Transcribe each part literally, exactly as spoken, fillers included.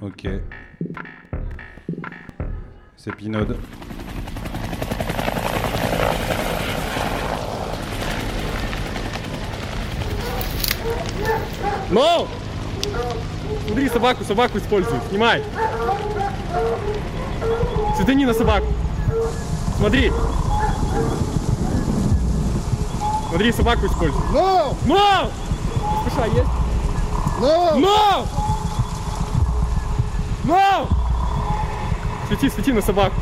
Ok. C'est Pinode. Но! Смотри, собаку, собаку используют. Снимай. Светани на собаку. Смотри. Смотри, собаку используют. No! Но! Спеша есть? No! Но! Но! Свети, свети на собаку.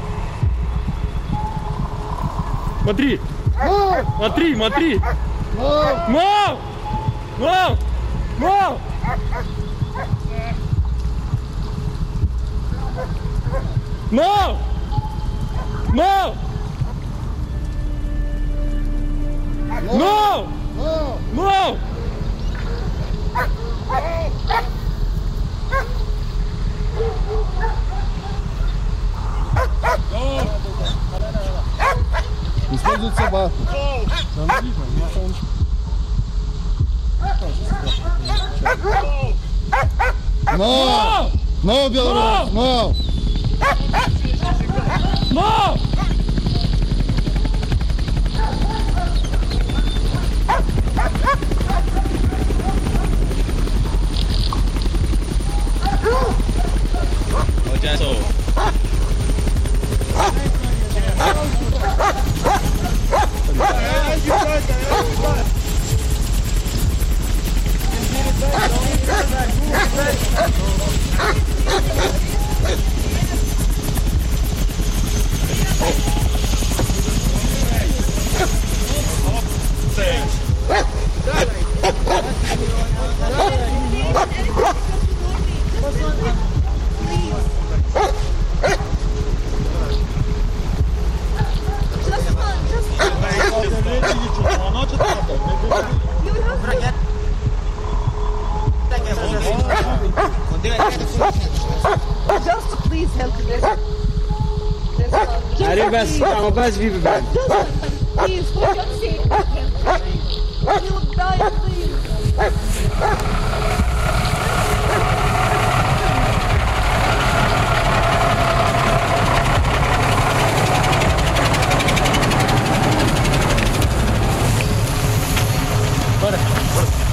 Смотри. No! Смотри, смотри. No! Но! Но! Но! Но! Но! Но! No! Но! Используют собаку. No! No, Белорус! No! Но! Just please help me. Allez, vas-y, on va se vivre. Just please, for your sake, help me. He will die, please. Bora.